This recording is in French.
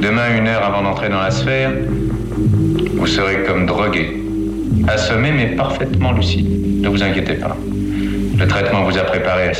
Demain, 1 heure avant d'entrer dans la sphère, vous serez comme drogué, assommé mais parfaitement lucide. Ne vous inquiétez pas. Le traitement vous a préparé à